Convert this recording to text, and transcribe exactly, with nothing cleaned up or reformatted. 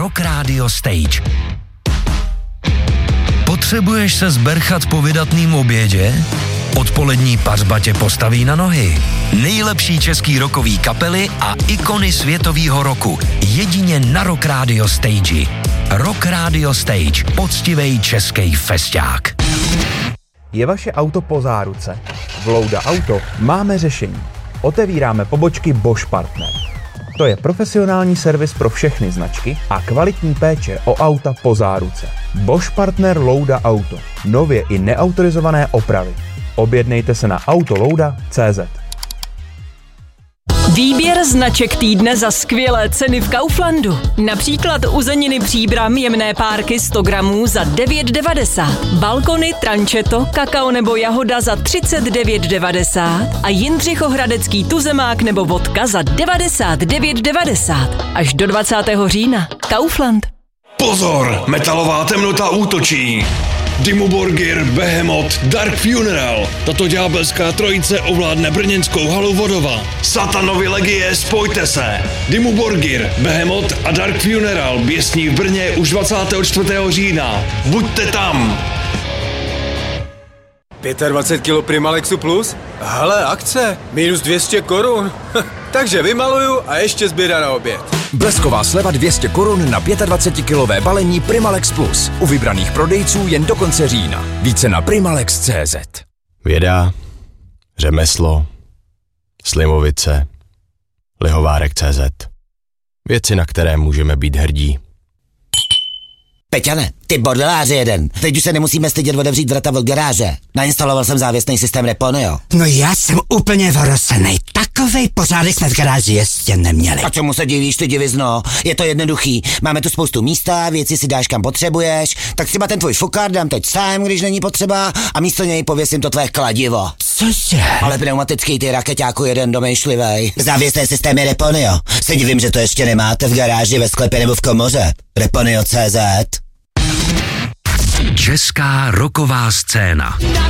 Rock Radio Stage. Potřebuješ se zberchat po vydatným obědě? Odpolední pařba tě postaví na nohy. Nejlepší český rockový kapely a ikony světovýho roku. Jedině na Rock Radio Stage. Rock Radio Stage. Poctivej český festák. Je vaše auto po záruce? V Louda Auto máme řešení. Otevíráme pobočky Bosch Partner. To je profesionální servis pro všechny značky a kvalitní péče o auta po záruce. Bosch Partner Louda Auto. Nově i neautorizované opravy. Objednejte se na autolouda tečka cé zet. Výběr značek týdne za skvělé ceny v Kauflandu. Například uzeniny Příbram jemné párky sto gramů za devět devadesát. Balkony, trančeto, kakao nebo jahoda za třicet devět devadesát a Jindřichohradecký tuzemák nebo vodka za devadesát devět devadesát. Až do dvacátého října. Kaufland. Pozor, metalová temnota útočí. Dimmu Borgir, Behemoth, Dark Funeral. Tato ďábelská trojice ovládne brněnskou halu Vodova. Satanovi legie, spojte se. Dimmu Borgir, Behemoth a Dark Funeral běsní v Brně už dvacátého čtvrtého října. Buďte tam. dvacet pět kilo Primalexu Plus? Hele, akce, minus dvě stě korun. Takže vymaluju a ještě zběra na oběd. Blesková sleva dvě stě korun na dvacetikilové balení Primalex Plus. U vybraných prodejců jen do konce října. Více na primalex tečka cé zet. Věda, řemeslo, Slimovice, lihovárek tečka cé zet. Věci, na které můžeme být hrdí. Peťane, ty bordeláři jeden. Teď už se nemusíme stydět otevřít vrata od garáže. Nainstaloval jsem závěsný systém Reponio. No já jsem úplně vorosenej. Takovej pořádek jsme v garáži ještě neměli. A čemu se divíš, ty divizno? Je to jednoduchý. Máme tu spoustu místa, věci si dáš kam potřebuješ, tak třeba ten tvůj fukár dám teď sám, když není potřeba, a místo něj pověsím to tvé kladivo. Cože? Ale pneumatický, ty rakeťáku jeden domýšlivej. Závěsné systémy Reponio. Se divím, že to ještě nemáte v garáži, ve sklepě nebo v komoře. Reponio tečka cé zet. Česká rocková scéna.